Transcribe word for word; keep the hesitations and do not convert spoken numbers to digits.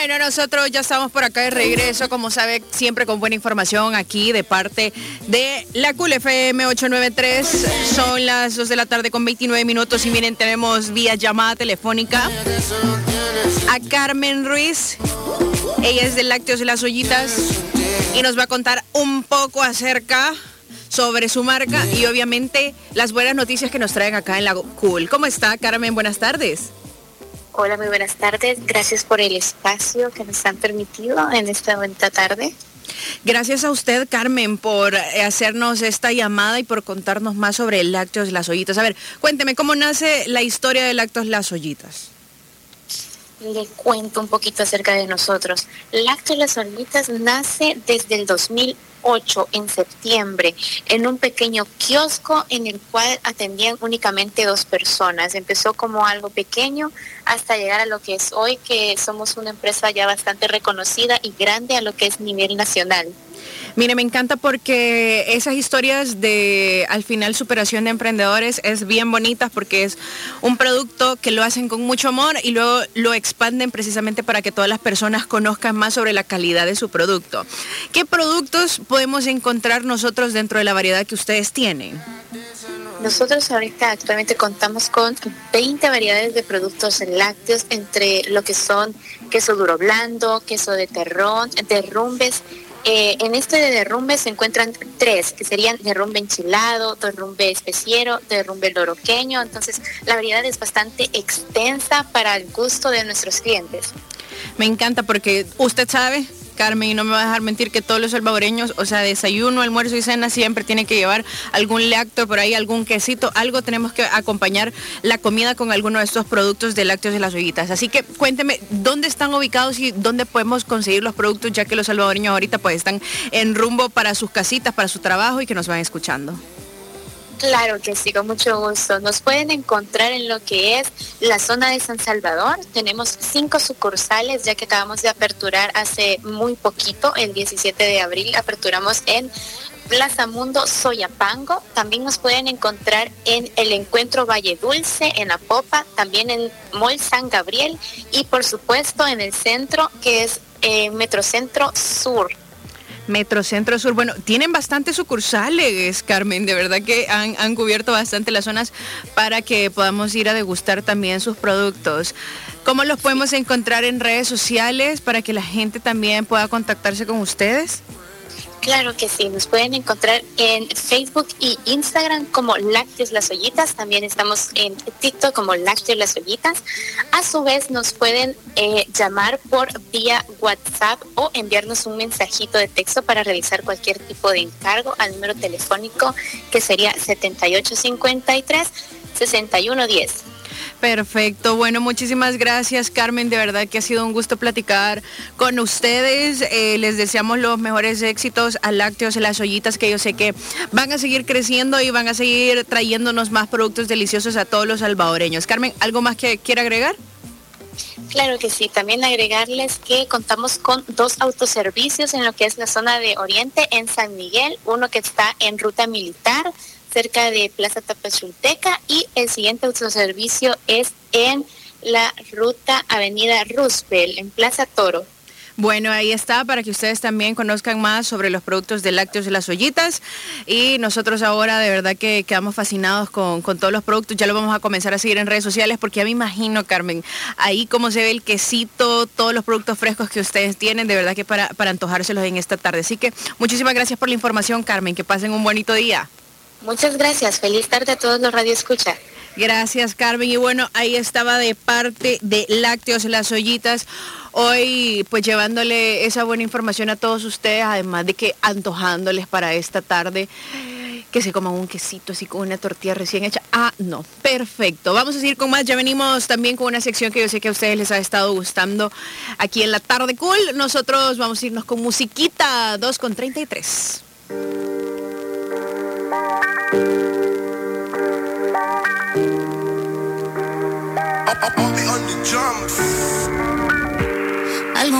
Bueno, nosotros ya estamos por acá de regreso, como sabe, siempre con buena información aquí de parte de la Cool F M ochocientos noventa y tres. Son las dos de la tarde con veintinueve minutos y miren, tenemos vía llamada telefónica a Carmen Ruiz. Ella es de Lácteos y las Ollitas y nos va a contar un poco acerca sobre su marca y obviamente las buenas noticias que nos traen acá en la Cool. ¿Cómo está, Carmen? Buenas tardes. Hola, muy buenas tardes. Gracias por el espacio que nos han permitido en esta bonita tarde. Gracias a usted, Carmen, por hacernos esta llamada y por contarnos más sobre Lácteos Las Ollitas. A ver, cuénteme, ¿cómo nace la historia de Lácteos Las Ollitas? Le cuento un poquito acerca de nosotros. Lácteos Las Ollitas nace desde el dos mil ocho, en septiembre, en un pequeño kiosco en el cual atendían únicamente dos personas. Empezó como algo pequeño hasta llegar a lo que es hoy, que somos una empresa ya bastante reconocida y grande a lo que es nivel nacional. Mire, me encanta porque esas historias de, al final, superación de emprendedores es bien bonitas porque es un producto que lo hacen con mucho amor y luego lo expanden precisamente para que todas las personas conozcan más sobre la calidad de su producto. ¿Qué productos podemos encontrar nosotros dentro de la variedad que ustedes tienen? Nosotros ahorita actualmente contamos con veinte variedades de productos lácteos, entre lo que son queso duro blando, queso de terrón, derrumbes. Eh, en este de derrumbe se encuentran tres, que serían derrumbe enchilado, derrumbe especiero, derrumbe loroqueño. Entonces, la variedad es bastante extensa para el gusto de nuestros clientes. Me encanta porque usted sabe, Carmen, y no me va a dejar mentir, que todos los salvadoreños, o sea, desayuno, almuerzo y cena, siempre tienen que llevar algún lácteo por ahí, algún quesito, algo tenemos que acompañar la comida con alguno de estos productos de Lácteos de las Ollitas. Así que cuénteme, ¿dónde están ubicados y dónde podemos conseguir los productos, ya que los salvadoreños ahorita pues están en rumbo para sus casitas, para su trabajo y que nos van escuchando? Claro que sí, con mucho gusto. Nos pueden encontrar en lo que es la zona de San Salvador. Tenemos cinco sucursales, ya que acabamos de aperturar hace muy poquito, el diecisiete de abril, aperturamos en Plaza Mundo Soyapango. También nos pueden encontrar en el Encuentro Valle Dulce, en Apopa, también en Mall San Gabriel y por supuesto en el centro, que es eh, Metrocentro Sur. Metrocentro Sur, bueno, tienen bastantes sucursales, Carmen, de verdad que han, han cubierto bastante las zonas para que podamos ir a degustar también sus productos. ¿Cómo los podemos encontrar en redes sociales para que la gente también pueda contactarse con ustedes? Claro que sí, nos pueden encontrar en Facebook y Instagram como Lácteos Las Ollitas, también estamos en TikTok como Lácteos Las Ollitas. A su vez nos pueden eh, llamar por vía WhatsApp o enviarnos un mensajito de texto para realizar cualquier tipo de encargo al número telefónico que sería setenta y ocho cincuenta y tres, sesenta y uno diez. Perfecto, bueno, muchísimas gracias, Carmen, de verdad que ha sido un gusto platicar con ustedes. Eh, les deseamos los mejores éxitos a Lácteos Las Ollitas, que yo sé que van a seguir creciendo y van a seguir trayéndonos más productos deliciosos a todos los salvadoreños. Carmen, ¿algo más que quiera agregar? Claro que sí, también agregarles que contamos con dos autoservicios en lo que es la zona de Oriente en San Miguel, uno que está en Ruta Militar, cerca de Plaza Tapachulteca, y el siguiente autoservicio es en la ruta Avenida Roosevelt, en Plaza Toro. Bueno, ahí está, para que ustedes también conozcan más sobre los productos de Lácteos de las Ollitas. Y nosotros ahora de verdad que quedamos fascinados con, con todos los productos. Ya lo vamos a comenzar a seguir en redes sociales porque ya me imagino, Carmen, ahí como se ve el quesito, todos los productos frescos que ustedes tienen, de verdad que para, para antojárselos en esta tarde. Así que muchísimas gracias por la información, Carmen, que pasen un bonito día. Muchas gracias. Feliz tarde a todos los Radio Escucha. Gracias, Carmen. Y bueno, ahí estaba de parte de Lácteos Las Ollitas. Hoy, pues llevándole esa buena información a todos ustedes, además de que antojándoles para esta tarde que se coman un quesito así con una tortilla recién hecha. Ah, no. Perfecto. Vamos a seguir con más. Ya venimos también con una sección que yo sé que a ustedes les ha estado gustando aquí en la tarde cool. Nosotros vamos a irnos con musiquita dos con treinta y tres. I'll be on the drums.